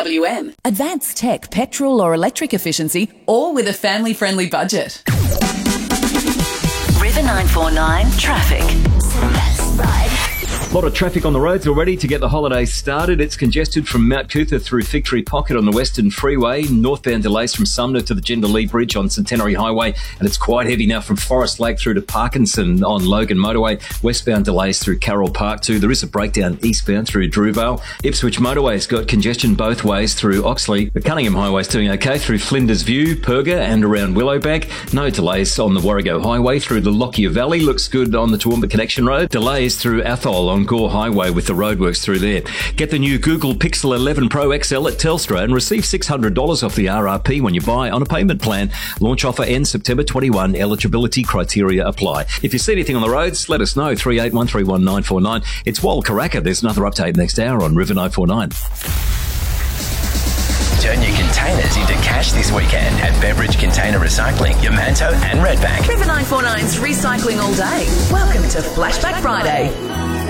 WM. Advanced tech, petrol or electric efficiency, or with a family-friendly budget. River 949 traffic. Best ride. A lot of traffic on the roads already to get the holidays started. It's congested from Mount Cootha through Fig Tree Pocket on the Western Freeway, northbound delays from Sumner to the Jindalee Bridge on Centenary Highway, and it's quite heavy now from Forest Lake through to Parkinson on Logan Motorway, westbound delays through Carroll Park too. There is a breakdown eastbound through Drewvale. Ipswich Motorway's got congestion both ways through Oxley. The Cunningham Highway's doing okay through Flinders View, Perga and around Willowbank. No delays on the Warrego Highway through the Lockyer Valley. Looks good on the Toowoomba Connection Road. Delays through Athol on Gore Highway with the roadworks through there. Get the new Google Pixel 11 Pro XL at Telstra and receive $600 off the RRP when you buy on a payment plan. Launch offer ends September 21. Eligibility criteria apply. If you see anything on the roads, let us know. 38131949. It's Wal Karaka. There's another update next hour on River 949. Turn your containers into cash this weekend at Beveridge Container Recycling, Yamanto and Redbank. River 949's recycling all day. Welcome to Flashback Friday.